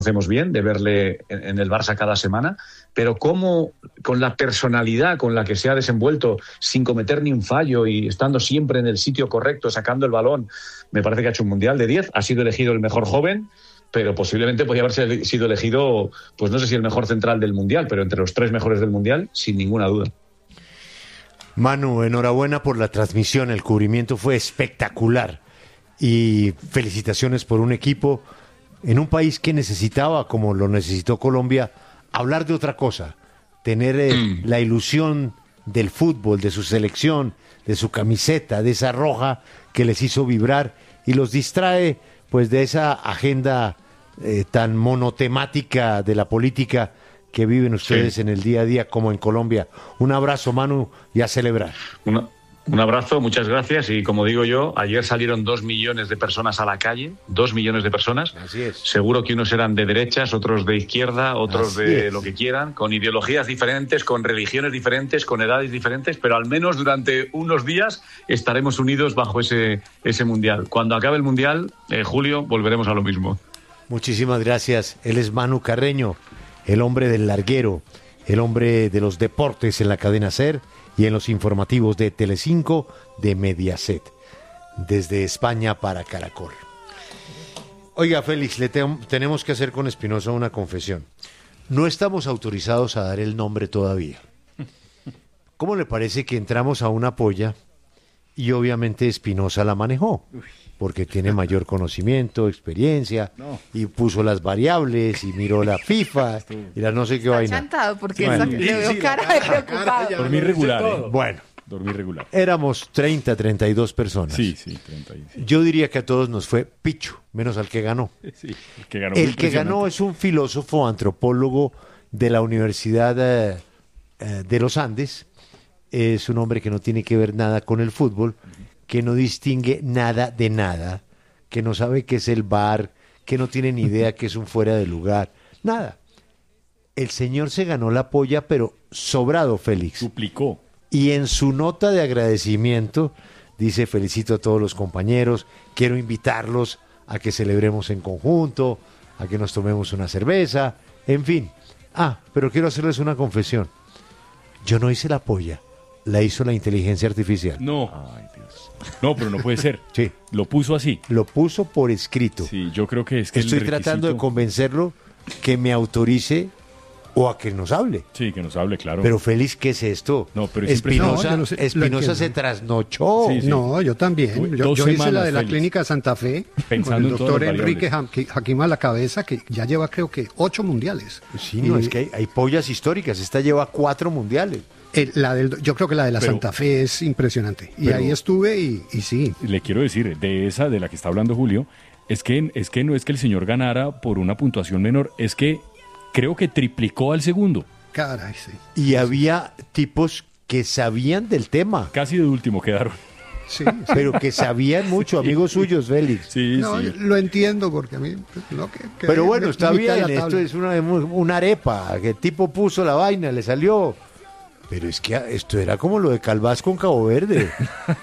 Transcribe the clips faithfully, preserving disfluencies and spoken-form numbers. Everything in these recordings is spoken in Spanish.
conocemos bien, de verle en, en el Barça cada semana, pero cómo, con la personalidad con la que se ha desenvuelto, sin cometer ni un fallo y estando siempre en el sitio correcto, sacando el balón, me parece que ha hecho un Mundial de diez, ha sido elegido el mejor joven, pero posiblemente podría haber sido elegido, pues no sé si el mejor central del Mundial, pero entre los tres mejores del Mundial, sin ninguna duda. Manu, enhorabuena por la transmisión, el cubrimiento fue espectacular y felicitaciones por un equipo en un país que necesitaba, como lo necesitó Colombia, hablar de otra cosa, tener eh, mm. la ilusión del fútbol, de su selección, de su camiseta, de esa roja que les hizo vibrar y los distrae pues de esa agenda eh, tan monotemática de la política que viven ustedes sí. en el día a día como en Colombia. Un abrazo, Manu, y a celebrar. Una, un abrazo, muchas gracias. Y como digo yo, ayer salieron dos millones de personas a la calle, dos millones de personas. Así es. Seguro que unos eran de derechas, otros de izquierda, otros Así de es. lo que quieran, con ideologías diferentes, con religiones diferentes, con edades diferentes, pero al menos durante unos días estaremos unidos bajo ese, ese Mundial. Cuando acabe el Mundial, eh, Julio, volveremos a lo mismo. Muchísimas gracias. Él es Manu Carreño, el hombre del larguero, el hombre de los deportes en la cadena SER y en los informativos de Telecinco de Mediaset, desde España para Caracol. Oiga, Félix, le te- tenemos que hacer con Espinosa una confesión. No estamos autorizados a dar el nombre todavía. ¿Cómo le parece que entramos a una polla y obviamente Espinosa la manejó? Porque tiene mayor conocimiento, experiencia, no. y puso las variables, y miró la FIFA, y la no sé qué Está vaina. chantado, porque Bueno. esa- le veo cara de preocupado. Dormir regular, ¿eh? Bueno, Dormir regular. éramos treinta, treinta y dos personas. Sí, sí, treinta y seis. Yo diría que a todos nos fue picho, menos al que ganó. Sí, el que ganó. fue El que ganó impresionante. es un filósofo antropólogo de la Universidad eh, eh, de los Andes. Es un hombre que no tiene que ver nada con el fútbol, que no distingue nada de nada, que no sabe qué es el V A R, que no tiene ni idea que es un fuera de lugar, nada. El señor se ganó la polla, pero sobrado, Félix. Duplicó. Y en su nota de agradecimiento dice: felicito a todos los compañeros, quiero invitarlos a que celebremos en conjunto, a que nos tomemos una cerveza, en fin. Ah, pero quiero hacerles una confesión. Yo no hice la polla, la hizo la inteligencia artificial. No. Ay, Dios. No, pero no puede ser. Sí. Lo puso así. Lo puso por escrito. Sí, yo creo que es que Estoy el tratando de requisito- convencerlo que me autorice o a que nos hable. Sí, que nos hable, claro. Pero Félix, ¿qué es esto? No, pero es Espinosa, impresionante. No, yo no sé, lo Espinosa entiendo. se trasnochó. Sí, sí. No, yo también. Uy, Yo, dos yo hice la semanas, de la Félix. clínica de Santa Fe Pensando con en el todas doctor las Enrique variables. Jam- Hakim a la cabeza, que ya lleva creo que ocho mundiales. Sí, no, Y, es que hay, hay pollas históricas. Esta lleva cuatro mundiales. eh, la del, yo creo que la de la Pero- Santa Fe es impresionante. Y pero- ahí estuve y, y sí. Le quiero decir, de esa de la que está hablando Julio, es que, es que no es que el señor ganara por una puntuación menor, es que creo que triplicó al segundo. Caray, sí. Y había tipos que sabían del tema, Casi de último quedaron. Sí, sí. pero que sabían mucho, amigos suyos, Félix. Sí, No, sí. lo entiendo porque a mí pues, no, que- que Pero bueno, me- está mitad de bien, la esto tabla. es una, una arepa, que el tipo puso la vaina, le salió. Pero es que esto era como lo de Calvás con Cabo Verde.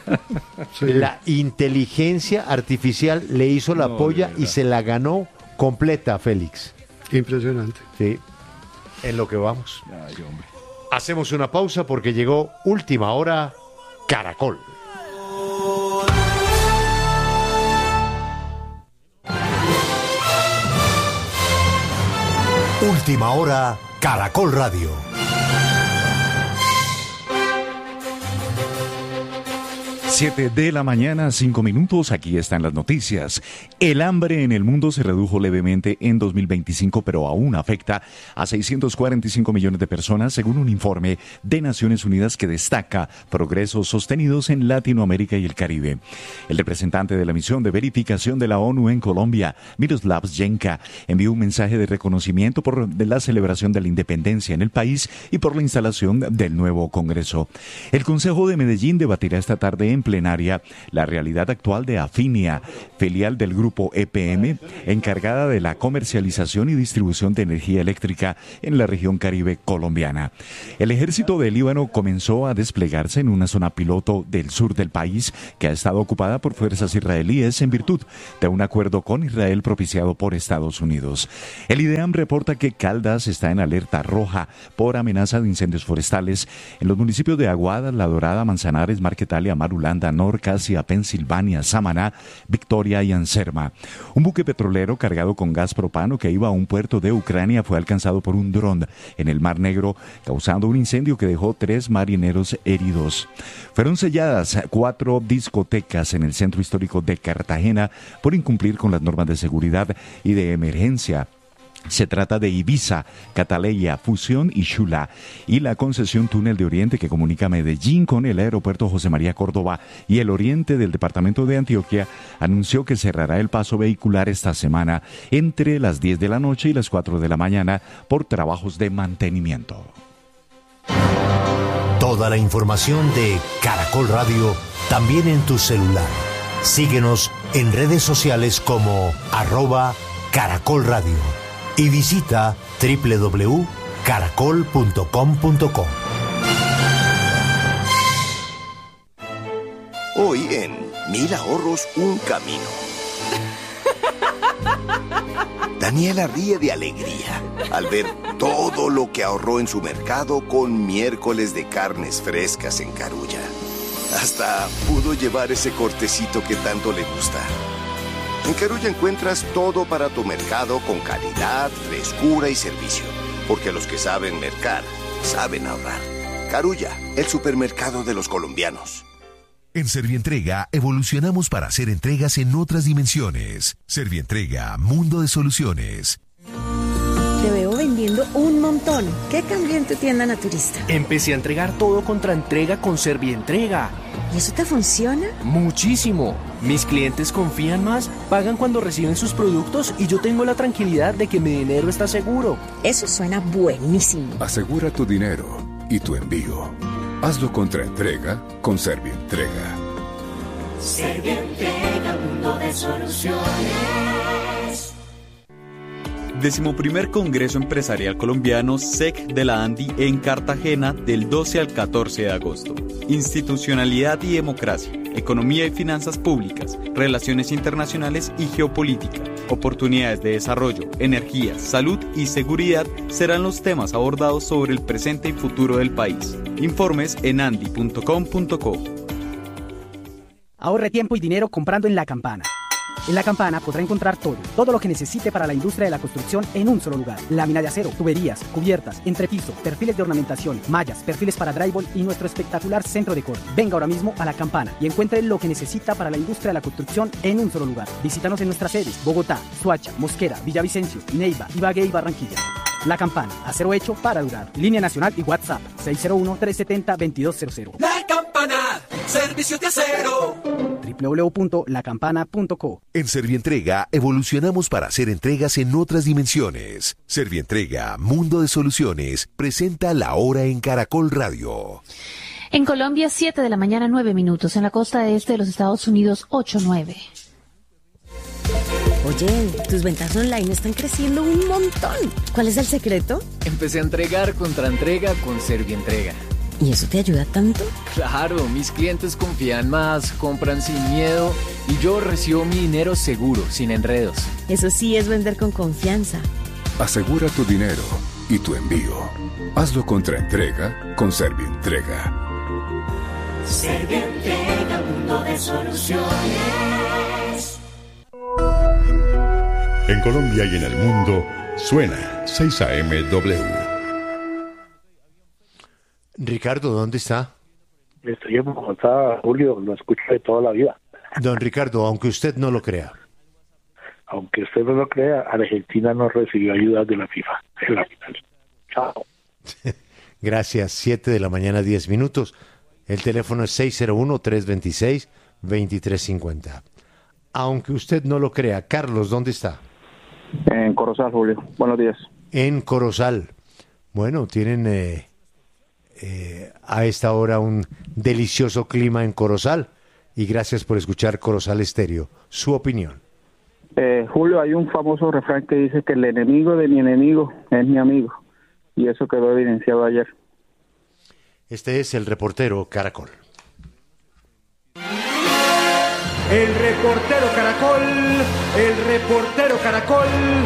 Sí. La inteligencia artificial le hizo la No, de polla verdad. y se la ganó completa, Félix. Impresionante. Sí, en lo que vamos. Ay, hombre. Hacemos una pausa porque llegó Última Hora Caracol. Última Hora Caracol Radio. Siete de la mañana, cinco minutos, aquí están las noticias. El hambre en el mundo se redujo levemente en dos mil veinticinco, pero aún afecta a seiscientos cuarenta y cinco millones de personas, según un informe de Naciones Unidas que destaca progresos sostenidos en Latinoamérica y el Caribe. El representante de la misión de verificación de la ONU en Colombia, Miroslav Jenka, envió un mensaje de reconocimiento por la celebración de la independencia en el país y por la instalación del nuevo Congreso. El Consejo de Medellín debatirá esta tarde en en plenaria la realidad actual de Afinia, filial del grupo E P M, encargada de la comercialización y distribución de energía eléctrica en la región Caribe colombiana. El ejército de Líbano comenzó a desplegarse en una zona piloto del sur del país que ha estado ocupada por fuerzas israelíes en virtud de un acuerdo con Israel propiciado por Estados Unidos. El IDEAM reporta que Caldas está en alerta roja por amenaza de incendios forestales en los municipios de Aguada, La Dorada, Manzanares, Marquetalia, Marulanda, Norcasia, Pensilvania, Samaná, Victoria y Anserma. Un buque petrolero cargado con gas propano que iba a un puerto de Ucrania fue alcanzado por un dron en el Mar Negro, causando un incendio que dejó tres marineros heridos. Fueron selladas cuatro discotecas en el centro histórico de Cartagena por incumplir con las normas de seguridad y de emergencia. Se trata de Ibiza, Cataleya, Fusión y Shula, y la concesión Túnel de Oriente que comunica Medellín con el aeropuerto José María Córdoba y el oriente del departamento de Antioquia anunció que cerrará el paso vehicular esta semana entre las diez de la noche y las cuatro de la mañana por trabajos de mantenimiento. Toda la información de Caracol Radio también en tu celular. Síguenos en redes sociales como arroba Caracol Radio. Y visita doble u doble u doble u punto caracol punto com punto co. Hoy en Mil Ahorros, un camino. Daniela ríe de alegría al ver todo lo que ahorró en su mercado con miércoles de carnes frescas en Carulla. Hasta pudo llevar ese cortecito que tanto le gusta. En Carulla encuentras todo para tu mercado con calidad, frescura y servicio. Porque los que saben mercar, saben ahorrar. Carulla, el supermercado de los colombianos. En Servientrega evolucionamos para hacer entregas en otras dimensiones. Servientrega, mundo de soluciones. Te veo vendiendo un montón. ¿Qué cambió en tu tienda naturista? Empecé a entregar todo contra entrega con Servientrega. ¿Y eso te funciona? Muchísimo. Mis clientes confían más, pagan cuando reciben sus productos y yo tengo la tranquilidad de que mi dinero está seguro. Eso suena buenísimo. Asegura tu dinero y tu envío. Hazlo contra entrega con Servientrega. Servientrega, mundo de soluciones. Decimoprimer Congreso Empresarial Colombiano S E C de la ANDI en Cartagena del doce al catorce de agosto. Institucionalidad y democracia, economía y finanzas públicas, relaciones internacionales y geopolítica, oportunidades de desarrollo, energía, salud y seguridad serán los temas abordados sobre el presente y futuro del país. Informes en andi punto com punto co. Ahorre tiempo y dinero comprando en La Campana. En La Campana podrá encontrar todo, todo lo que necesite para la industria de la construcción en un solo lugar. Lámina de acero, tuberías, cubiertas, entrepiso, perfiles de ornamentación, mallas, perfiles para drywall y nuestro espectacular centro de corte. Venga ahora mismo a La Campana y encuentre lo que necesita para la industria de la construcción en un solo lugar. Visítanos en nuestras sedes: Bogotá, Soacha, Mosquera, Villavicencio, Neiva, Ibagué y Barranquilla. La Campana, acero hecho para durar. Línea nacional y WhatsApp seis cero uno, tres siete cero, dos dos cero cero. La Campana, servicios de acero. doble u doble u doble u punto la campana punto co. En Servientrega evolucionamos para hacer entregas en otras dimensiones. Servientrega, mundo de soluciones, presenta La Hora en Caracol Radio. En Colombia, siete de la mañana, nueve minutos. En la costa este de los Estados Unidos, ocho nueve. Oye, tus ventas online están creciendo un montón. ¿Cuál es el secreto? Empecé a entregar contra entrega con Servientrega. ¿Y eso te ayuda tanto? Claro, mis clientes confían más, compran sin miedo y yo recibo mi dinero seguro, sin enredos. Eso sí es vender con confianza. Asegura tu dinero y tu envío. Hazlo contra entrega con Servientrega. Servientrega, mundo de soluciones. En Colombia y en el mundo, suena seis A M W. Ricardo, ¿dónde está? Estoy en Bogotá, Julio, lo escucho de toda la vida. Don Ricardo, aunque usted no lo crea. Aunque usted no lo crea, Argentina no recibió ayuda de la FIFA en la final. Chao. Gracias, siete de la mañana, diez minutos. El teléfono es seis cero uno, tres dos seis, dos tres cinco cero. Aunque usted no lo crea. Carlos, ¿dónde está? En Corozal, Julio. Buenos días. En Corozal. Bueno, tienen eh, eh, a esta hora un delicioso clima en Corozal. y gracias por escuchar Corozal Estéreo. Su opinión. Eh, Julio, hay un famoso refrán que dice que el enemigo de mi enemigo es mi amigo, y eso quedó evidenciado ayer. Este es el reportero Caracol. El reportero Caracol, el reportero Caracol.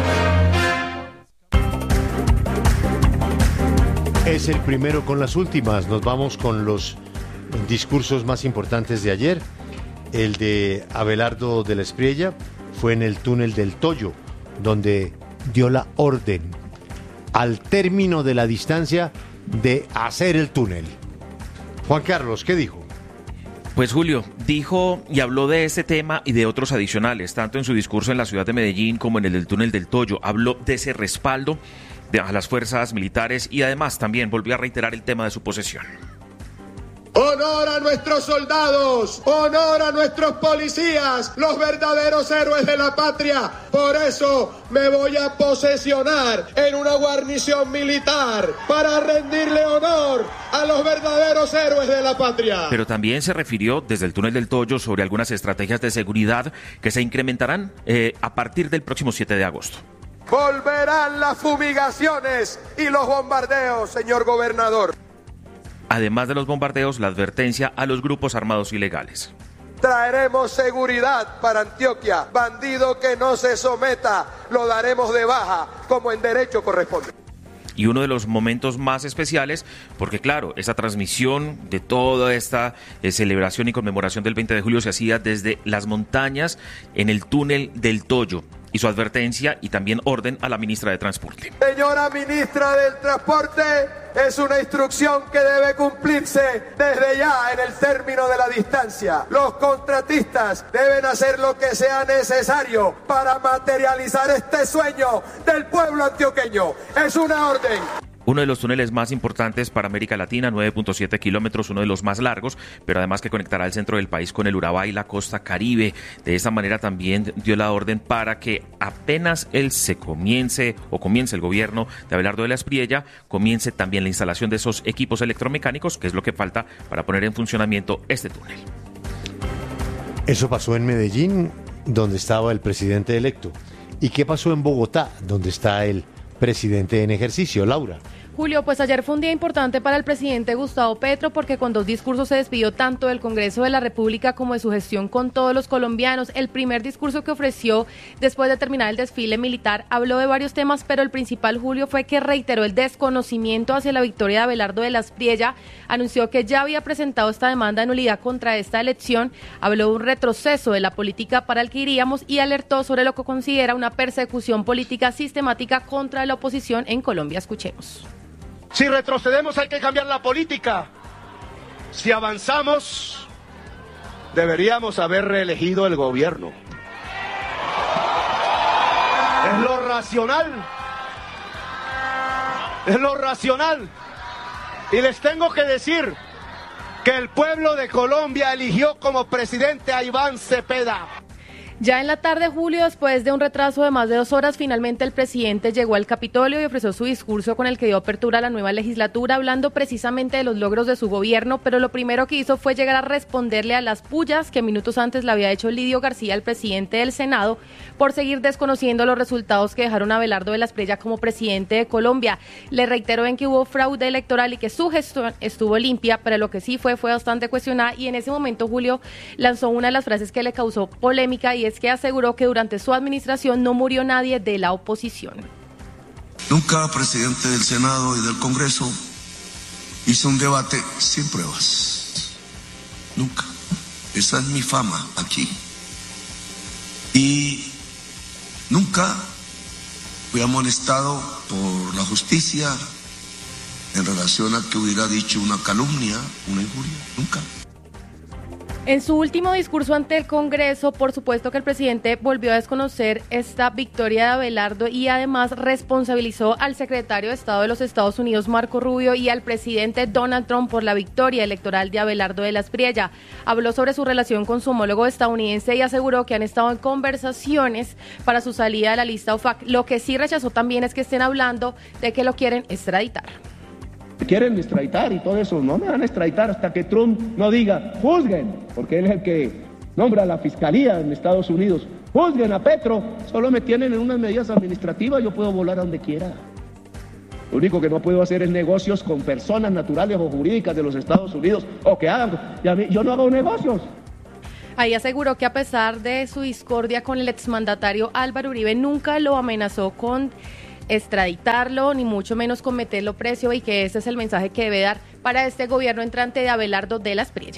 Es el primero con las últimas. Nos vamos con los discursos más importantes de ayer. El de Abelardo de la Espriella fue en el túnel del Toyo, donde dio la orden al término de la distancia de hacer el túnel. Juan Carlos, ¿qué dijo? Pues Julio, dijo y habló de este tema y de otros adicionales, tanto en su discurso en la ciudad de Medellín como en el del túnel del Toyo. Habló de ese respaldo de a las fuerzas militares y además también volvió a reiterar el tema de su posesión. Honor a nuestros soldados, honor a nuestros policías, los verdaderos héroes de la patria. Por eso me voy a posesionar en una guarnición militar para rendirle honor a los verdaderos héroes de la patria. Pero también se refirió desde el túnel del Toyo sobre algunas estrategias de seguridad que se incrementarán eh, a partir del próximo siete de agosto. Volverán las fumigaciones y los bombardeos, señor gobernador. Además de los bombardeos, la advertencia a los grupos armados ilegales. Traeremos seguridad para Antioquia. Bandido que no se someta, lo daremos de baja, como en derecho corresponde. Y uno de los momentos más especiales, porque claro, esa transmisión de toda esta eh, celebración y conmemoración del veinte de julio se hacía desde las montañas en el túnel del Toyo. Y su advertencia y también orden a la ministra de Transporte. Señora ministra del Transporte, es una instrucción que debe cumplirse desde ya en el término de la distancia. Los contratistas deben hacer lo que sea necesario para materializar este sueño del pueblo antioqueño. Es una orden. Uno de los túneles más importantes para América Latina, nueve punto siete kilómetros, uno de los más largos, pero además que conectará el centro del país con el Urabá y la costa Caribe. De esta manera también dio la orden para que apenas él se comience o comience el gobierno de Abelardo de la Espriella, comience también la instalación de esos equipos electromecánicos, que es lo que falta para poner en funcionamiento este túnel. Eso pasó en Medellín, donde estaba el presidente electo. ¿Y qué pasó en Bogotá, donde está el presidente en ejercicio? Laura. Julio, pues ayer fue un día importante para el presidente Gustavo Petro porque con dos discursos se despidió tanto del Congreso de la República como de su gestión con todos los colombianos. El primer discurso que ofreció después de terminar el desfile militar habló de varios temas, pero el principal, Julio, fue que reiteró el desconocimiento hacia la victoria de Abelardo de la Espriella, anunció que ya había presentado esta demanda de nulidad contra esta elección, habló de un retroceso de la política para el que iríamos y alertó sobre lo que considera una persecución política sistemática contra la oposición en Colombia. Escuchemos. Si retrocedemos hay que cambiar la política. Si avanzamos, deberíamos haber reelegido el gobierno. Es lo racional. Es lo racional. Y les tengo que decir que el pueblo de Colombia eligió como presidente a Iván Cepeda. Ya en la tarde, Julio, después de un retraso de más de dos horas, finalmente el presidente llegó al Capitolio y ofreció su discurso con el que dio apertura a la nueva legislatura, hablando precisamente de los logros de su gobierno, pero lo primero que hizo fue llegar a responderle a las pullas que minutos antes le había hecho Lidio García, el presidente del Senado, por seguir desconociendo los resultados que dejaron a Abelardo de la Espriella como presidente de Colombia. Le reiteró en que hubo fraude electoral y que su gestión estuvo limpia, pero lo que sí fue fue bastante cuestionada y en ese momento, Julio, lanzó una de las frases que le causó polémica y es que aseguró que durante su administración no murió nadie de la oposición. Nunca presidente del Senado y del Congreso hizo un debate sin pruebas. Nunca. Esa es mi fama aquí. Y nunca fui amonestado por la justicia en relación a que hubiera dicho una calumnia, una injuria. Nunca. En su último discurso ante el Congreso, por supuesto que el presidente volvió a desconocer esta victoria de Abelardo y además responsabilizó al secretario de Estado de los Estados Unidos, Marco Rubio, y al presidente Donald Trump por la victoria electoral de Abelardo de la Espriella. Habló sobre su relación con su homólogo estadounidense y aseguró que han estado en conversaciones para su salida de la lista O F A C. Lo que sí rechazó también es que estén hablando de que lo quieren extraditar. Quieren extraditar y todo eso, no me van a extraditar hasta que Trump no diga, juzguen, porque él es el que nombra a la fiscalía en Estados Unidos, juzguen a Petro, solo me tienen en unas medidas administrativas, yo puedo volar a donde quiera. Lo único que no puedo hacer es negocios con personas naturales o jurídicas de los Estados Unidos, o que hagan, y a mí, yo no hago negocios. Ahí aseguró que a pesar de su discordia con el exmandatario Álvaro Uribe, nunca lo amenazó con extraditarlo, ni mucho menos con meterlo preso, y que ese es el mensaje que debe dar para este gobierno entrante de Abelardo de la Espriella.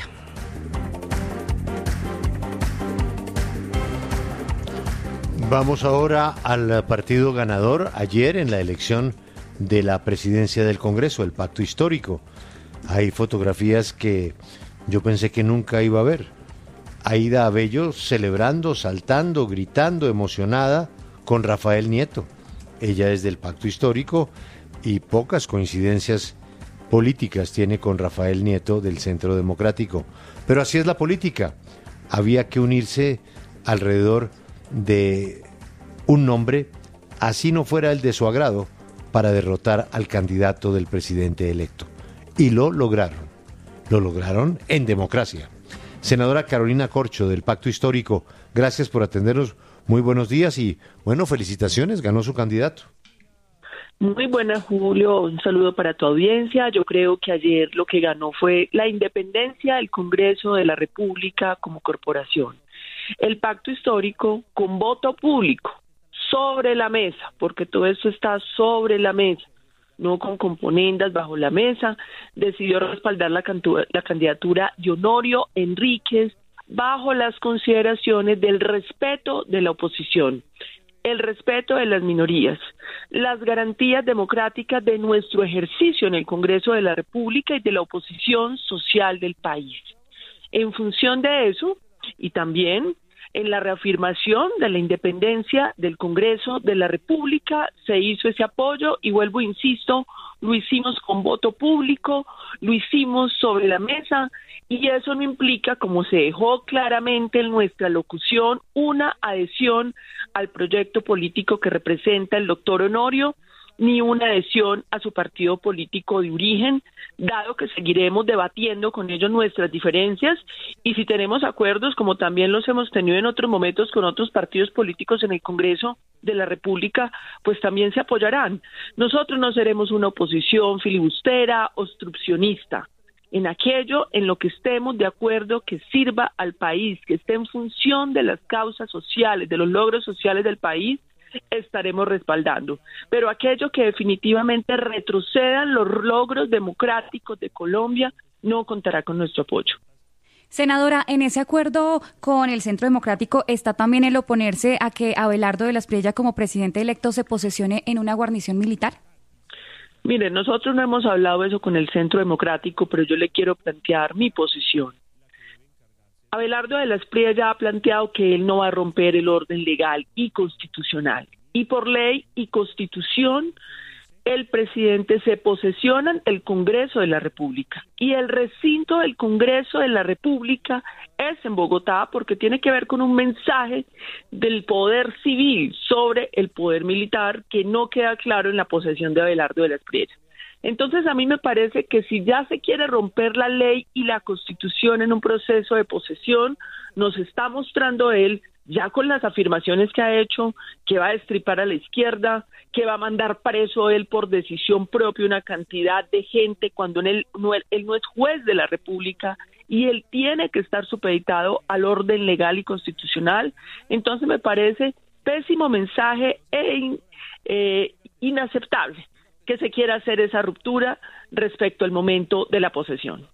Vamos ahora al partido ganador ayer en la elección de la presidencia del Congreso, el Pacto Histórico. Hay fotografías que yo pensé que nunca iba a ver. Aída Abello celebrando, saltando, gritando, emocionada con Rafael Nieto. Ella es del Pacto Histórico y pocas coincidencias políticas tiene con Rafael Nieto del Centro Democrático. Pero así es la política. Había que unirse alrededor de un nombre, así no fuera el de su agrado, para derrotar al candidato del presidente electo. Y lo lograron. Lo lograron en democracia. Senadora Carolina Corcho, del Pacto Histórico, gracias por atendernos. Muy buenos días y, bueno, felicitaciones, ganó su candidato. Muy buenas, Julio, un saludo para tu audiencia. Yo creo que ayer lo que ganó fue la independencia del Congreso de la República como corporación. El Pacto Histórico, con voto público, sobre la mesa, porque todo esto está sobre la mesa, no con componendas bajo la mesa, decidió respaldar la, cantu- la candidatura de Honorio Enríquez bajo las consideraciones del respeto de la oposición, el respeto de las minorías, las garantías democráticas de nuestro ejercicio en el Congreso de la República y de la oposición social del país. En función de eso, y también en la reafirmación de la independencia del Congreso de la República, se hizo ese apoyo y vuelvo, insisto, lo hicimos con voto público, lo hicimos sobre la mesa y eso no implica, como se dejó claramente en nuestra locución, una adhesión al proyecto político que representa el doctor Honorio, ni una adhesión a su partido político de origen, dado que seguiremos debatiendo con ellos nuestras diferencias y si tenemos acuerdos, como también los hemos tenido en otros momentos con otros partidos políticos en el Congreso de la República, pues también se apoyarán. Nosotros no seremos una oposición filibustera, obstruccionista. En aquello en lo que estemos de acuerdo que sirva al país, que esté en función de las causas sociales, de los logros sociales del país, estaremos respaldando, pero aquello que definitivamente retrocedan los logros democráticos de Colombia no contará con nuestro apoyo. Senadora, en ese acuerdo con el Centro Democrático está también el oponerse a que Abelardo de la Espriella como presidente electo se posesione en una guarnición militar. Mire, nosotros no hemos hablado eso con el Centro Democrático, pero yo le quiero plantear mi posición. Abelardo de la Espriella ha planteado que él no va a romper el orden legal y constitucional. Y por ley y constitución, el presidente se posesiona ante el Congreso de la República. Y el recinto del Congreso de la República es en Bogotá porque tiene que ver con un mensaje del poder civil sobre el poder militar que no queda claro en la posesión de Abelardo de la Espriella. Entonces a mí me parece que si ya se quiere romper la ley y la Constitución en un proceso de posesión, nos está mostrando él, ya con las afirmaciones que ha hecho, que va a destripar a la izquierda, que va a mandar preso él por decisión propia una cantidad de gente cuando él no, él no es juez de la República y él tiene que estar supeditado al orden legal y constitucional. Entonces me parece pésimo mensaje e in, eh, inaceptable que se quiera hacer esa ruptura respecto al momento de la posesión.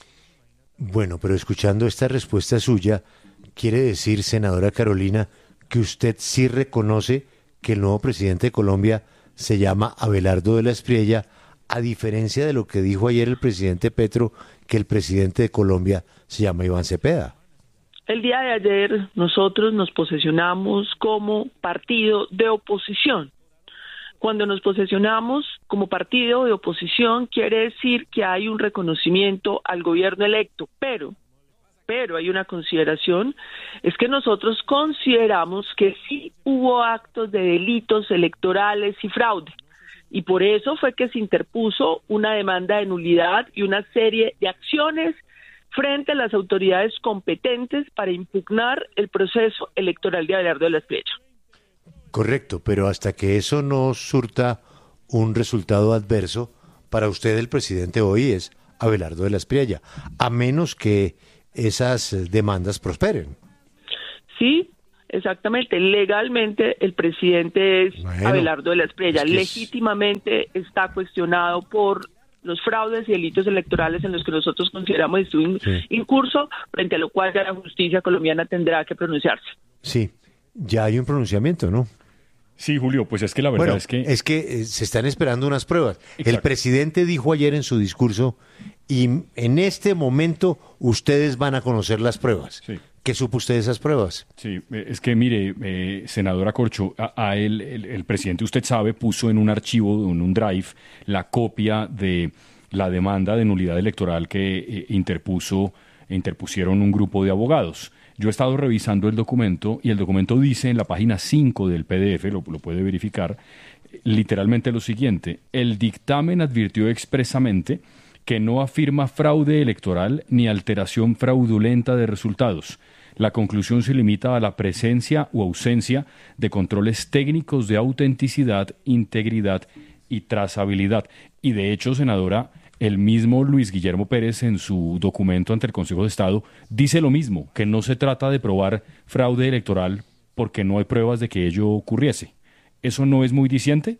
Bueno, pero escuchando esta respuesta suya, quiere decir, senadora Carolina, que usted sí reconoce que el nuevo presidente de Colombia se llama Abelardo de la Espriella, a diferencia de lo que dijo ayer el presidente Petro, que el presidente de Colombia se llama Iván Cepeda. El día de ayer nosotros nos posesionamos como partido de oposición. Cuando nos posesionamos como partido de oposición quiere decir que hay un reconocimiento al gobierno electo, pero, pero hay una consideración, es que nosotros consideramos que sí hubo actos de delitos electorales y fraude, y por eso fue que se interpuso una demanda de nulidad y una serie de acciones frente a las autoridades competentes para impugnar el proceso electoral de Abelardo de la Espriella. Correcto, pero hasta que eso no surta un resultado adverso, para usted el presidente hoy es Abelardo de la Espriella, a menos que esas demandas prosperen. Sí, exactamente. Legalmente el presidente es bueno, Abelardo de la Espriella. Es que legítimamente es... está cuestionado por los fraudes y delitos electorales en los que nosotros consideramos estuvo in, sí. incurso, frente a lo cual ya la justicia colombiana tendrá que pronunciarse. Sí, ya hay un pronunciamiento, ¿no? Sí, Julio, pues es que la verdad bueno, es que... es que eh, se están esperando unas pruebas. Exacto. El presidente dijo ayer en su discurso, y en este momento ustedes van a conocer las pruebas. Sí. ¿Qué supo usted de esas pruebas? Sí, es que mire, eh, senadora Corcho, a, a él, el, el presidente, usted sabe, puso en un archivo, en un drive, la copia de la demanda de nulidad electoral que eh, interpuso, interpusieron un grupo de abogados. Yo he estado revisando el documento y el documento dice en la página cinco del P D F, lo, lo puede verificar, literalmente lo siguiente: el dictamen advirtió expresamente que no afirma fraude electoral ni alteración fraudulenta de resultados. La conclusión se limita a la presencia o ausencia de controles técnicos de autenticidad, integridad y trazabilidad. Y de hecho, senadora, el mismo Luis Guillermo Pérez en su documento ante el Consejo de Estado dice lo mismo, que no se trata de probar fraude electoral porque no hay pruebas de que ello ocurriese. ¿Eso no es muy diciente?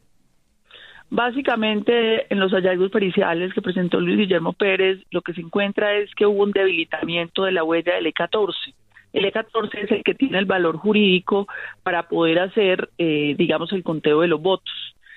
Básicamente, en los hallazgos periciales que presentó Luis Guillermo Pérez, lo que se encuentra es que hubo un debilitamiento de la huella del E catorce. El E catorce es el que tiene el valor jurídico para poder hacer, eh, digamos, el conteo de los votos.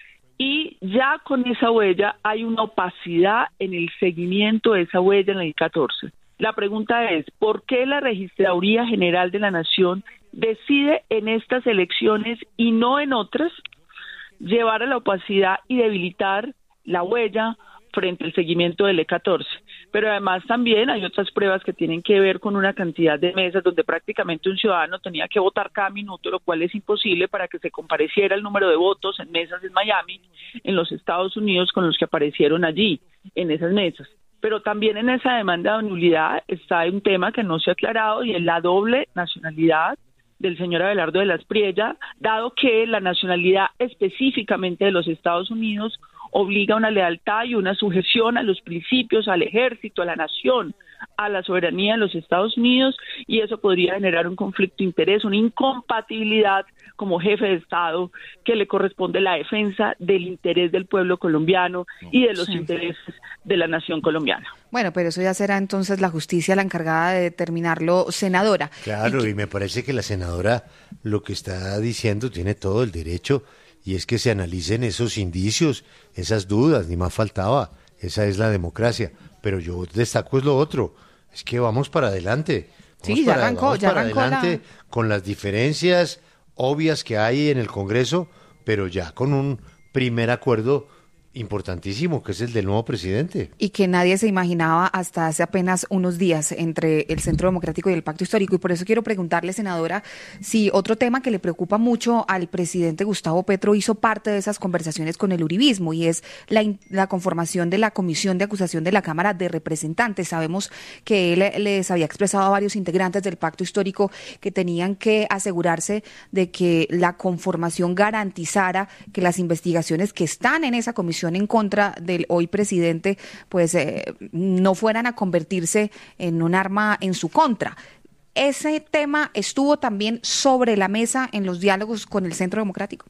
Y ya con esa huella hay una opacidad en el seguimiento de esa huella en el E catorce. La pregunta es, ¿por qué la Registraduría General de la Nación decide en estas elecciones y no en otras llevar a la opacidad y debilitar la huella frente al seguimiento del E catorce? Pero además también hay otras pruebas que tienen que ver con una cantidad de mesas donde prácticamente un ciudadano tenía que votar cada minuto, lo cual es imposible para que se compareciera el número de votos en mesas en Miami, en los Estados Unidos, con los que aparecieron allí, en esas mesas. Pero también en esa demanda de nulidad está un tema que no se ha aclarado y es la doble nacionalidad del señor Abelardo de la Espriella, dado que la nacionalidad específicamente de los Estados Unidos obliga a una lealtad y una sujeción a los principios, al ejército, a la nación, a la soberanía de los Estados Unidos, y eso podría generar un conflicto de interés, una incompatibilidad como jefe de Estado que le corresponde la defensa del interés del pueblo colombiano y de los sí. intereses de la nación colombiana. Bueno, pero eso ya será entonces la justicia la encargada de determinarlo, senadora. Claro, y, y me parece que la senadora lo que está diciendo tiene todo el derecho, y es que se analicen esos indicios, esas dudas, ni más faltaba. Esa es la democracia. Pero yo destaco es lo otro, es que vamos para adelante. Vamos sí, ya para, arrancó, vamos ya para arrancó adelante la... con las diferencias obvias que hay en el Congreso, pero ya con un primer acuerdo importantísimo, que es el del nuevo presidente. Y que nadie se imaginaba hasta hace apenas unos días entre el Centro Democrático y el Pacto Histórico. Y por eso quiero preguntarle, senadora, si otro tema que le preocupa mucho al presidente Gustavo Petro hizo parte de esas conversaciones con el uribismo, y es la, la conformación de la Comisión de Acusación de la Cámara de Representantes. Sabemos que él les había expresado a varios integrantes del Pacto Histórico que tenían que asegurarse de que la conformación garantizara que las investigaciones que están en esa comisión en contra del hoy presidente, pues eh, no fueran a convertirse en un arma en su contra. ¿Ese tema estuvo también sobre la mesa en los diálogos con el Centro Democrático?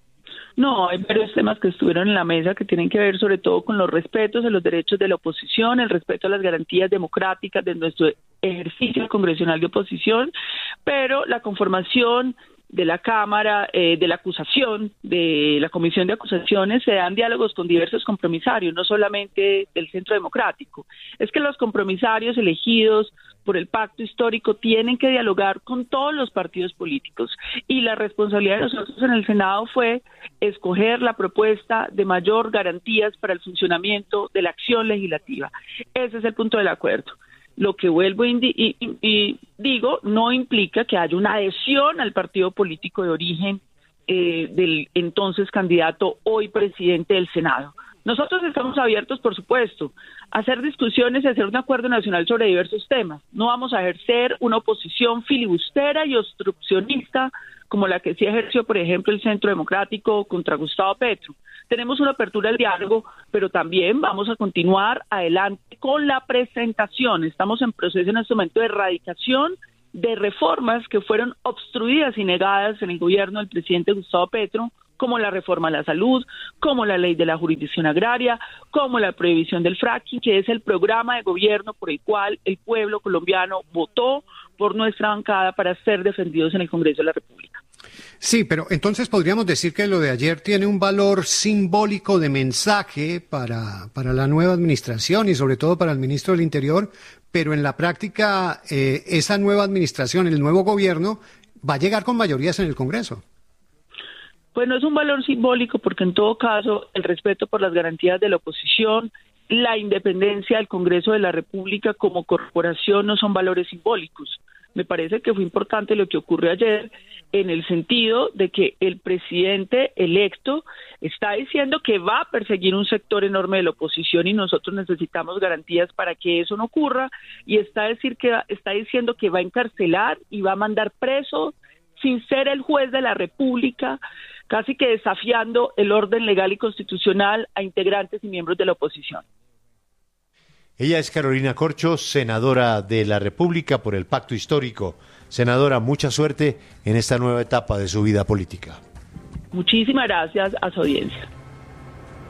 No, hay varios temas que estuvieron en la mesa que tienen que ver sobre todo con los respetos de los derechos de la oposición, el respeto a las garantías democráticas de nuestro ejercicio congresional de oposición, pero la conformación de la Cámara, eh, de la acusación, de la Comisión de Acusaciones, se dan diálogos con diversos compromisarios, no solamente del Centro Democrático. Es que los compromisarios elegidos por el Pacto Histórico tienen que dialogar con todos los partidos políticos, y la responsabilidad de nosotros en el Senado fue escoger la propuesta de mayor garantías para el funcionamiento de la acción legislativa. Ese es el punto del acuerdo. Lo que vuelvo y, y, y digo no implica que haya una adhesión al partido político de origen eh, del entonces candidato, hoy presidente del Senado. Nosotros estamos abiertos, por supuesto, a hacer discusiones y a hacer un acuerdo nacional sobre diversos temas. No vamos a ejercer una oposición filibustera y obstruccionista como la que sí ejerció, por ejemplo, el Centro Democrático contra Gustavo Petro. Tenemos una apertura al diálogo, pero también vamos a continuar adelante con la presentación. Estamos en proceso en este momento de erradicación de reformas que fueron obstruidas y negadas en el gobierno del presidente Gustavo Petro, como la reforma a la salud, como la ley de la jurisdicción agraria, como la prohibición del fracking, que es el programa de gobierno por el cual el pueblo colombiano votó por nuestra bancada para ser defendidos en el Congreso de la República. Sí, pero entonces podríamos decir que lo de ayer tiene un valor simbólico de mensaje para, para la nueva administración y sobre todo para el ministro del Interior, pero en la práctica eh, esa nueva administración, el nuevo gobierno, va a llegar con mayorías en el Congreso. Pues no es un valor simbólico porque en todo caso el respeto por las garantías de la oposición, la independencia del Congreso de la República como corporación no son valores simbólicos. Me parece que fue importante lo que ocurrió ayer en el sentido de que el presidente electo está diciendo que va a perseguir un sector enorme de la oposición y nosotros necesitamos garantías para que eso no ocurra, y está, decir que, está diciendo que va a encarcelar y va a mandar preso sin ser el juez de la República, casi que desafiando el orden legal y constitucional a integrantes y miembros de la oposición. Ella es Carolina Corcho, senadora de la República por el Pacto Histórico. Senadora, mucha suerte en esta nueva etapa de su vida política. Muchísimas gracias a su audiencia.